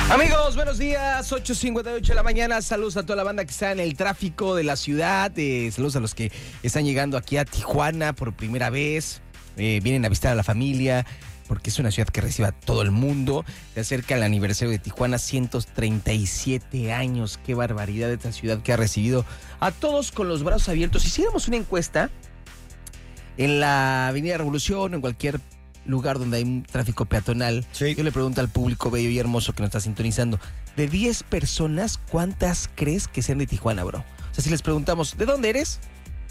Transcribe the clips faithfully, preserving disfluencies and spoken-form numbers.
Amigos, buenos días, ocho cincuenta y ocho de la mañana, saludos a toda la banda que está en el tráfico de la ciudad, eh, saludos a los que están llegando aquí a Tijuana por primera vez, eh, vienen a visitar a la familia, porque es una ciudad que recibe a todo el mundo, se acerca el aniversario de Tijuana, ciento treinta y siete años, qué barbaridad de esta ciudad que ha recibido a todos con los brazos abiertos. Si hiciéramos una encuesta en la Avenida Revolución, en cualquier lugar donde hay un tráfico peatonal, sí. Yo le pregunto al público bello y hermoso que nos está sintonizando, de diez personas, ¿cuántas crees que sean de Tijuana, bro? O sea, si les preguntamos, ¿de dónde eres?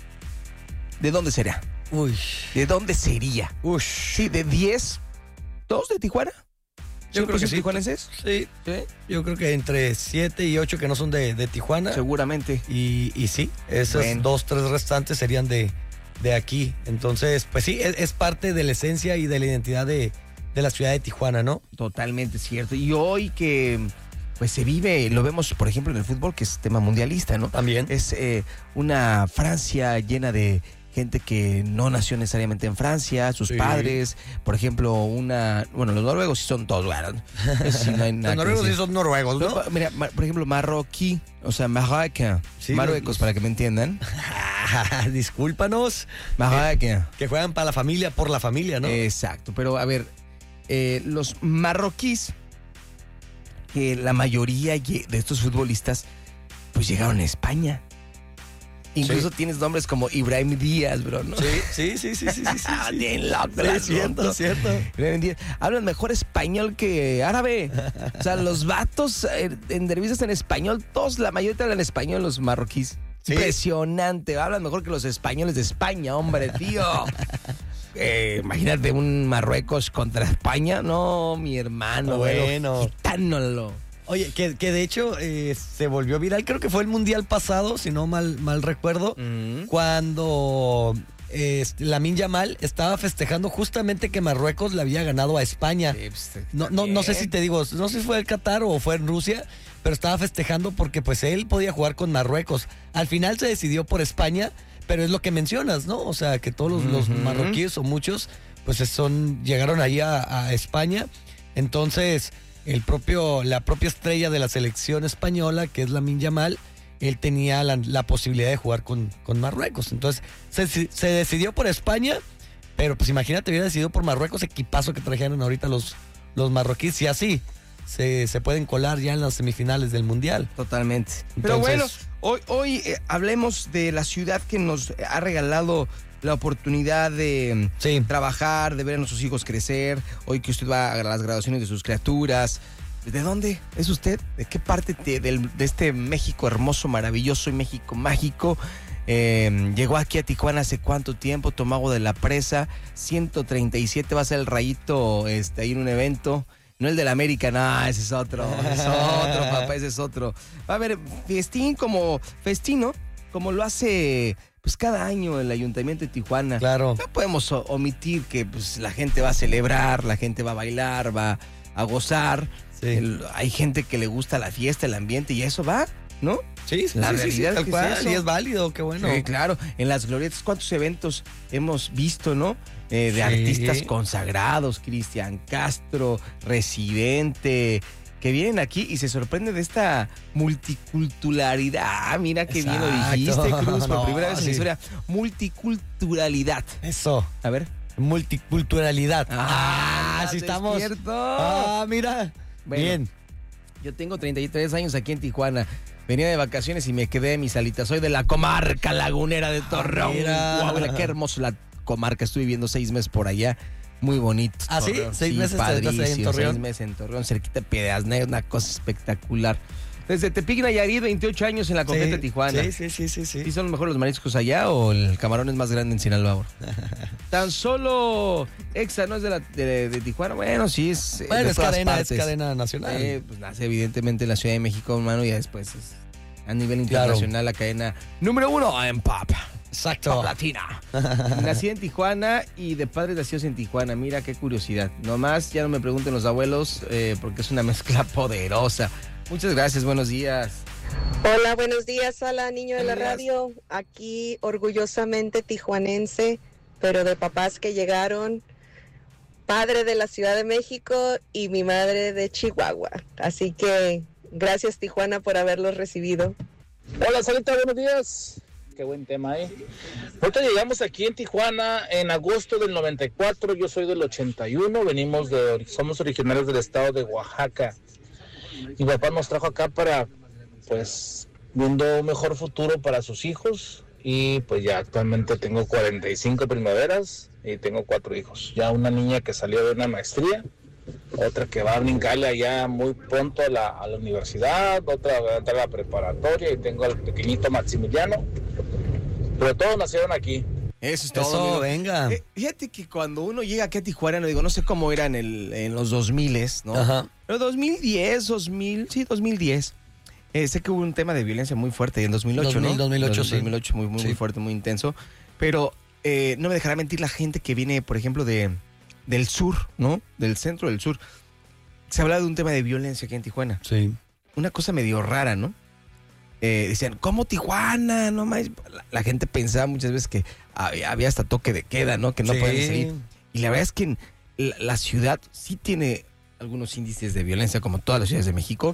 ¿De dónde será? Uy. ¿De dónde sería? Uy. Sí, de diez, ¿dos de Tijuana? Yo creo que sí. ¿Tijuanenses? Sí. sí. Yo creo que entre siete y ocho que no son de, de Tijuana. Seguramente. Y, y sí, esos bueno. dos, tres restantes serían de... de aquí. Entonces, pues sí, es, es parte de la esencia y de la identidad de, de la ciudad de Tijuana, ¿no? Totalmente cierto. Y hoy que pues se vive, lo vemos por ejemplo en el fútbol, que es tema mundialista, ¿no? También. Es eh, una Francia llena de gente que no nació necesariamente en Francia, sus sí. padres, por ejemplo, una, bueno, los noruegos sí son todos, bueno, sí no hay nada los noruegos sí son noruegos, ¿no? Pero, mira, por ejemplo, marroquí, o sea, Marrakech, sí, Marruecos, los... para que me entiendan. Discúlpanos. Marrakech. Que juegan para la familia, por la familia, ¿no? Exacto, pero a ver, eh, los marroquíes, que la mayoría de estos futbolistas, pues llegaron a España. Incluso sí. tienes nombres como Ibrahim Díaz, bro, ¿no? Sí, sí, sí, sí, sí, sí, sí. Bien loco, sí, cierto, cierto. Ibrahim Díaz. Hablan mejor español que árabe. O sea, los vatos eh, en entrevistas en español, todos, la mayoría hablan español, los marroquíes. Sí. Impresionante, hablan mejor que los españoles de España, hombre, tío. Eh, imagínate un Marruecos contra España, no, mi hermano, bueno, quitánolo. Oye, que, que de hecho eh, se volvió viral, creo que fue el mundial pasado, si no mal, mal recuerdo, mm. cuando eh, Lamine Yamal estaba festejando justamente que Marruecos le había ganado a España. Sí, pues, no, no, no sé si te digo, no sé si fue el Qatar o fue en Rusia, pero estaba festejando porque pues él podía jugar con Marruecos. Al final se decidió por España, pero es lo que mencionas, ¿no? O sea, que todos los, uh-huh. los marroquíes o muchos, pues son llegaron ahí a, a España. Entonces, el propio, la propia estrella de la selección española, que es Lamine Yamal, él tenía la, la posibilidad de jugar con, con Marruecos. Entonces, se, se decidió por España, pero pues imagínate, hubiera decidido por Marruecos, equipazo que trajeron ahorita los, los marroquíes, y así se, se pueden colar ya en las semifinales del Mundial. Totalmente. Entonces, pero bueno, hoy, hoy eh, hablemos de la ciudad que nos ha regalado la oportunidad de sí. trabajar, de ver a nuestros hijos crecer. Hoy que usted va a las graduaciones de sus criaturas. ¿De dónde es usted? ¿De qué parte de, de, de este México hermoso, maravilloso y México mágico? Eh, llegó aquí a Tijuana hace cuánto tiempo, tomó agua de la presa, ciento treinta y siete va a ser el rayito este, ahí en un evento. No el de la América, no, ese es otro, es otro, papá, ese es otro. Va a haber festín como festino, como lo hace pues cada año el Ayuntamiento de Tijuana. Claro. No podemos omitir que pues la gente va a celebrar, la gente va a bailar, va a gozar. Sí. El, hay gente que le gusta la fiesta, el ambiente, y eso va, ¿no? Sí, sí, la sí, realidad sí, tal es cual, es y es válido, qué bueno. Sí, claro, en las glorietas, ¿cuántos eventos hemos visto, no? Eh, de sí. artistas consagrados, Cristian Castro, Residente, que vienen aquí y se sorprenden de esta multiculturalidad. Ah, mira qué Exacto. bien lo dijiste, Cruz, por no, primera vez sí. en la historia. Multiculturalidad. Eso. A ver. Multiculturalidad. Ah, así estamos. Cierto. Ah, mira. Bueno, bien. Yo tengo treinta y tres años aquí en Tijuana. Venía de vacaciones y me quedé en mis alitas. Soy de la comarca lagunera de Torreón. Ah, mira. Wow, mira qué hermoso la comarca. Estuve viviendo seis meses por allá. Muy bonito. ¿Ah, sí? ¿Seis sí, meses padrísimo, en Torreón? Seis meses en Torreón, cerquita de Piedasnea, una cosa espectacular. Desde Tepic, Nayarit, veintiocho años en la Conquista sí, Tijuana. Sí, sí, sí, sí, sí. ¿Sí son los mejores los mariscos allá o el camarón es más grande en Sinaloa? Tan solo Exa no es de, la, de, de Tijuana. Bueno, sí, es Bueno, de es todas cadena, partes. es cadena nacional. Eh, pues nace evidentemente en la Ciudad de México, hermano, y después es a nivel internacional claro. la cadena número uno en pop. Exacto. Pop latina. Nací en Tijuana y de padres nacidos en Tijuana. Mira qué curiosidad. Nomás ya no me pregunten los abuelos eh, porque es una mezcla poderosa. Muchas gracias, buenos días. Hola, buenos días, hola, niño de la radio. Aquí orgullosamente tijuanense, pero de papás que llegaron padre de la Ciudad de México y mi madre de Chihuahua. Así que gracias, Tijuana, por haberlos recibido. Hola, Salita, buenos días. Qué buen tema, ¿eh? Ahorita llegamos aquí en Tijuana en agosto del noventa y cuatro, yo soy del ochenta y uno, venimos de, somos originarios del estado de Oaxaca. Mi papá nos trajo acá para, pues, viendo un mejor futuro para sus hijos. Y pues ya actualmente tengo cuarenta y cinco primaveras y tengo cuatro hijos. Ya una niña que salió de una maestría, otra que va a brincarle allá muy pronto a la, a la universidad, otra va a entrar a la preparatoria y tengo al pequeñito Maximiliano. Pero todos nacieron aquí. Eso es todo. Eso, amigo. venga. Eh, fíjate que cuando uno llega aquí a Tijuana, no digo, no sé cómo era en, el, en los dos mil, ¿no? Ajá. Pero dos mil diez, dos mil, sí, dos mil diez. Eh, sé que hubo un tema de violencia muy fuerte en dos mil ocho, dos mil, ¿no? dos mil ocho, dos mil ocho, sí. muy, muy, Sí. muy fuerte, muy intenso. Pero eh, no me dejará mentir la gente que viene, por ejemplo, de, del sur, ¿no? Del centro del sur. Se habla de un tema de violencia aquí en Tijuana. Sí. Una cosa medio rara, ¿no? Eh, decían, ¿cómo Tijuana? No más. La, la gente pensaba muchas veces que había, había hasta toque de queda, ¿no? Que no Sí. podían salir. Y la verdad es que en la, la ciudad sí tiene algunos índices de violencia, como todas las ciudades de México,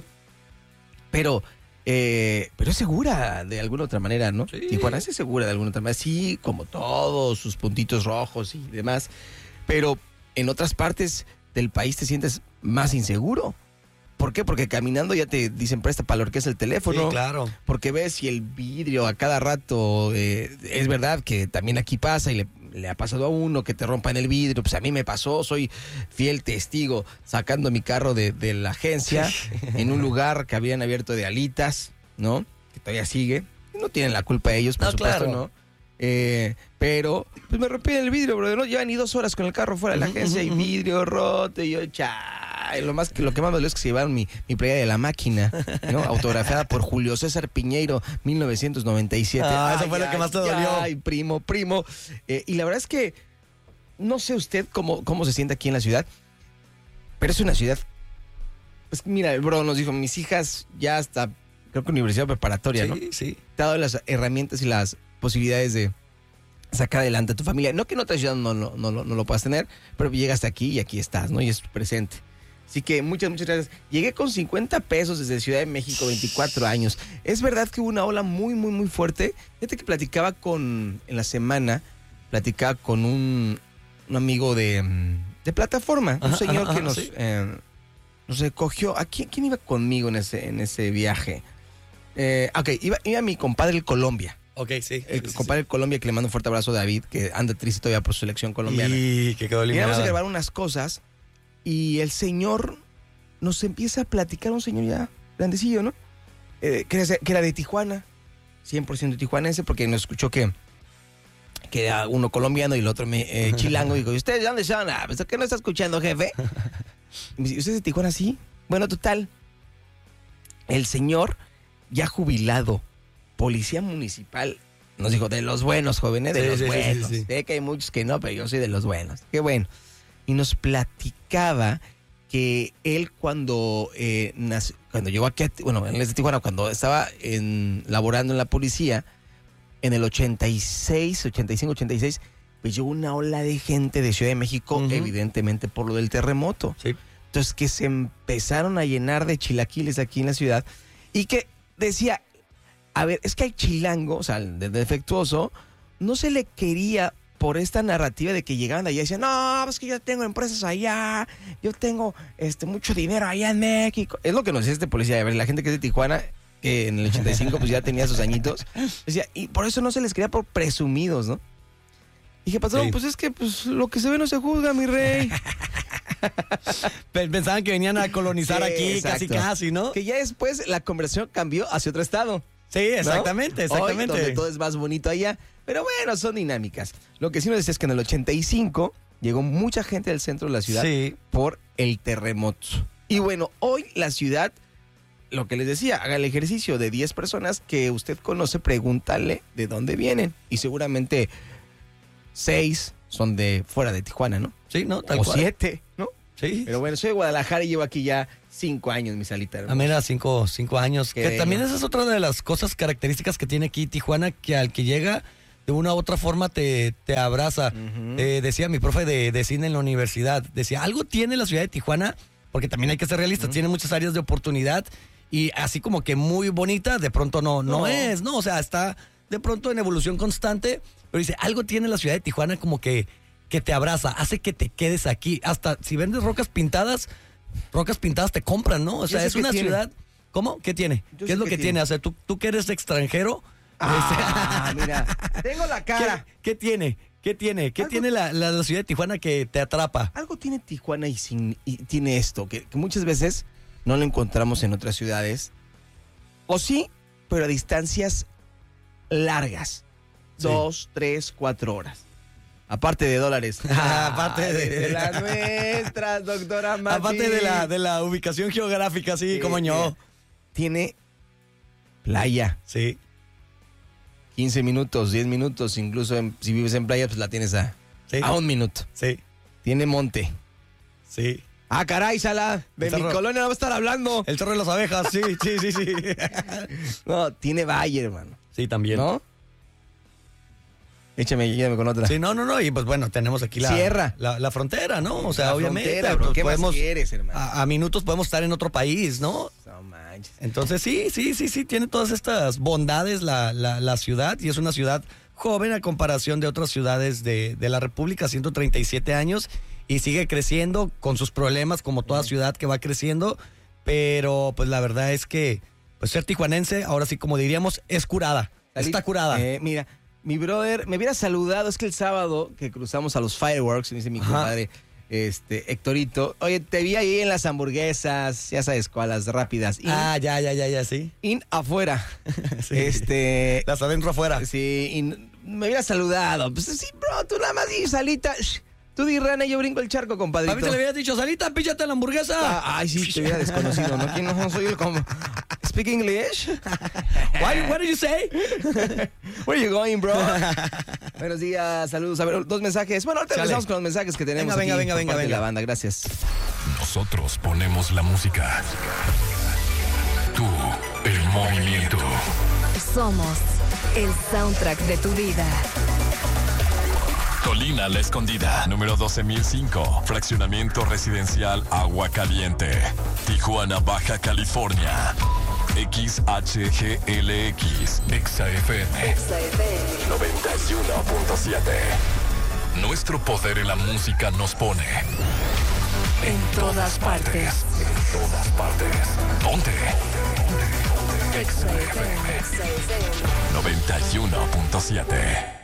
pero, eh, pero es segura de alguna otra manera, ¿no? Sí. Tijuana es segura de alguna otra manera, sí, como todos sus puntitos rojos y demás, pero en otras partes del país te sientes más inseguro. ¿Por qué? Porque caminando ya te dicen presta para lo que es el teléfono. Sí, claro. Porque ves si el vidrio a cada rato, eh, es verdad que también aquí pasa y le, le ha pasado a uno que te rompan el vidrio. Pues a mí me pasó, soy fiel testigo, sacando mi carro de, de la agencia en un lugar que habían abierto de alitas, ¿no? Que todavía sigue. No tienen la culpa ellos, por No, supuesto, claro. ¿no? Eh, pero pues me rompí el vidrio, bro. No llevan ni dos horas con el carro fuera de la agencia y vidrio roto. Y yo, cha. Lo, más que, lo que más me dolió es que se llevaron mi, mi playa de La Máquina, ¿no? Autografiada por Julio César Piñeiro, mil novecientos noventa y siete. Ah, eso fue lo que más te dolió. Ay, primo, primo. Eh, y la verdad es que no sé usted cómo, cómo se siente aquí en la ciudad, pero es una ciudad. Pues mira, el bro nos dijo, mis hijas ya hasta, creo que universidad preparatoria, Sí, ¿no? sí. Te ha dado las herramientas y las posibilidades de sacar adelante a tu familia. No que en otra ciudad no, no, no, no lo puedas tener, pero llegaste aquí y aquí estás, ¿no? Y es presente. Así que muchas, muchas gracias. Llegué con cincuenta pesos desde Ciudad de México, veinticuatro años. Es verdad que hubo una ola muy, muy, muy fuerte. Fíjate que platicaba con, en la semana, platicaba con un, un amigo de, de plataforma, un Ajá, señor ajá, que ajá, nos, sí. eh, nos recogió. ¿A quién, quién iba conmigo en ese, en ese viaje? Eh, ok, iba, iba mi compadre el Colombia. Ok, sí. El sí, sí, compadre el Colombia, que le mando un fuerte abrazo a David, que anda triste todavía por su selección sí. colombiana. Y que quedó Y vamos a eliminada. grabar unas cosas y el señor nos empieza a platicar, un señor ya grandecillo, ¿no? Eh, que, era, que era de Tijuana, cien por ciento tijuanense, porque nos escuchó que, que era uno colombiano y el otro me, eh, chilango. Y digo, ¿y ustedes de dónde son? Ah, pues, ¿qué no está escuchando, jefe? Y me dice, ¿usted es de Tijuana? Sí. Bueno, total. El señor, ya jubilado, policía municipal, nos dijo, de los buenos, jóvenes, de Sí, los sí, sí, buenos. sí, sí. Sé que hay muchos que no, pero yo soy de los buenos. Qué bueno. Y nos platicaba que él cuando eh, nació, cuando llegó aquí, a, bueno, él es de Tijuana, cuando estaba en, laborando en la policía, en el ochenta y seis, ochenta y cinco, ochenta y seis, pues llegó una ola de gente de Ciudad de México, Uh-huh. evidentemente por lo del terremoto. Sí. Entonces que se empezaron a llenar de chilaquiles aquí en la ciudad y que decía, a ver, es que hay chilango, o sea, el de defectuoso, no se le quería por esta narrativa de que llegaban de allá y decían, no, pues que yo tengo empresas allá, yo tengo este mucho dinero allá en México. Es lo que nos decía este policía, a ver, la gente que es de Tijuana, que en el ochenta y cinco pues ya tenía sus añitos, decía, y por eso no se les quería por presumidos, ¿no? Y dije, patrón, Sí. pues es que pues lo que se ve no se juzga, mi rey. Pensaban que venían a colonizar Sí, aquí, exacto. casi, casi, ¿no? Que ya después la conversación cambió hacia otro estado. Sí, exactamente, ¿no? exactamente. Hoy, donde todo es más bonito allá. Pero bueno, son dinámicas. Lo que sí nos decía es que en el ochenta y cinco llegó mucha gente del centro de la ciudad Sí. por el terremoto. Y bueno, hoy la ciudad, lo que les decía, haga el ejercicio de diez personas que usted conoce, pregúntale de dónde vienen. Y seguramente seis son de fuera de Tijuana, ¿no? Sí, ¿no? Tal o cual. siete, ¿no? Sí. Pero bueno, soy de Guadalajara y llevo aquí ya cinco años, mi salita. Ah, mira, cinco, cinco años. Qué que bello. también esa es otra de las cosas características que tiene aquí Tijuana, que al que llega de una u otra forma te, te abraza. Uh-huh. Eh, decía mi profe de, de cine en la universidad, decía, algo tiene la ciudad de Tijuana, porque también hay que ser realistas, uh-huh. tiene muchas áreas de oportunidad y así como que muy bonita, de pronto no, no, no es, ¿no? O sea, está de pronto en evolución constante, pero dice, algo tiene la ciudad de Tijuana como que, que te abraza, hace que te quedes aquí. Hasta si vendes rocas pintadas, rocas pintadas te compran, ¿no? O sea, es una tiene. ciudad... ¿Cómo? ¿Qué tiene? Yo ¿Qué es lo que, que tiene? tiene? O sea, tú, tú que eres extranjero... Ah, este... mira, tengo la cara. ¿Qué, qué tiene? ¿Qué tiene? ¿Qué ¿Algo? tiene la, la, la ciudad de Tijuana que te atrapa? Algo tiene Tijuana y, sin, y tiene esto, que, que muchas veces no lo encontramos en otras ciudades. O sí, pero a distancias largas. Sí. Dos, tres, cuatro horas. Aparte de dólares. Ah, aparte de, de las nuestras, doctora Mati. Aparte de la, de la ubicación geográfica, sí, sí como yo. Tiene playa. Sí. quince minutos, diez minutos, incluso en, si vives en playa, pues la tienes a, sí. a un minuto. Sí. Tiene monte. Sí. Ah, caray, Sala, de mi colonia no va a estar hablando. El Cerro de las Abejas, sí, sí, sí, sí. No, tiene valle, hermano. Sí, también. ¿No? Échame, ayúdame con otra. Sí, no, no, no, y pues bueno, tenemos aquí la... Sierra. La, la frontera, ¿no? O sea, la obviamente. Frontera, bro. Pues ¿Qué podemos, más quieres, hermano? A, a minutos podemos estar en otro país, ¿no? No manches. Entonces, sí, sí, sí, sí, tiene todas estas bondades la, la, la ciudad, y es una ciudad joven a comparación de otras ciudades de, de la República, ciento treinta y siete años, y sigue creciendo con sus problemas, como toda sí. ciudad que va creciendo, pero pues la verdad es que pues ser tijuanense, ahora sí como diríamos, es curada, Salí, está curada. Eh, mira, mi brother me hubiera saludado, es que el sábado que cruzamos a los fireworks, me dice mi compadre, este, Héctorito, oye, te vi ahí en las hamburguesas, ya sabes cuáles, rápidas. In, ah, ya, ya, ya, ya, sí. In afuera. Sí. Este. Las adentro afuera. Sí, y me hubiera saludado. Pues sí, bro, tú nada más di salita. Tú di rana y yo brinco el charco, compadrito. A mí te le habías dicho, salita, píchate la hamburguesa. Ah, ay, sí, te hubiera desconocido, ¿no? ¿Quién no soy el como? Speak English? Why, what did you say? Where are you going, bro? Buenos días, saludos. A ver, dos mensajes. Bueno, ahorita empezamos con los mensajes que tenemos venga, aquí venga, venga, por venga, parte venga. de la banda. Gracias. Nosotros ponemos la música. Tú, el movimiento. Somos el soundtrack de tu vida. Colina La Escondida, número doce mil cinco, fraccionamiento residencial Agua Caliente, Tijuana, Baja California. X H G L X, Exa F M, Exa F M noventa y uno punto siete. Nuestro poder en la música nos pone en todas partes. En todas partes. Ponte. Exa F M noventa y uno punto siete.